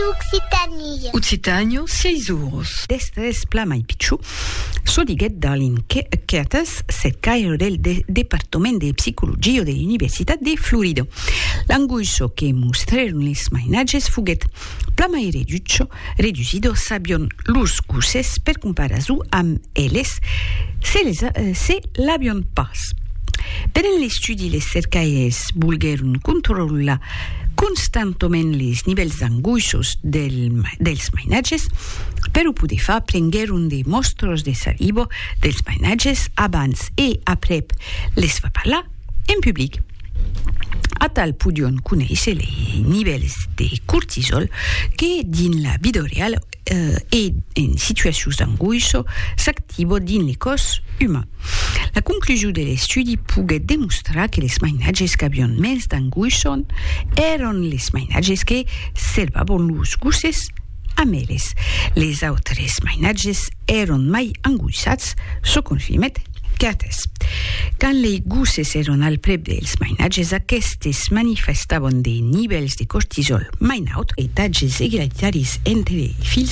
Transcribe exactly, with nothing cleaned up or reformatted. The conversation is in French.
Occitanie. Occitania, seis euros. Destres plama i picciu, so diguet dall'inquietas cercaio del de- Departamento de Psicologia dell'Università de Florida. L'anguiso che mostrarono le smainages fuguet plama i reduccio, reducido sabion lurs guses per comparazu am eles se, les, uh, se l'abion pas. Per gli studi les cercaies bulgherun controlla constantemente les nivells anguixos del, dels mainatges, però poder fa prenguerun de mostros de salivo dels mainatges abans e aprep les fa parlar en public. A tal podion conèixer les nivells de cortisol que din la vida real eh, e en situacions d'angoixa s'activa din le cos humà. La conclusió de l'estudi pogué demostrar que les mainatges que havion menys d'angoixa eren les mainatges que servaven los gosses amb elles. Les altres mainatges eren mai angoixats, so confirmet Cates. Quand les gosses eren al prep dels mainatges, aquestes manifestaven de nivells de cortisol mai naut, etatges egalitaris entre fills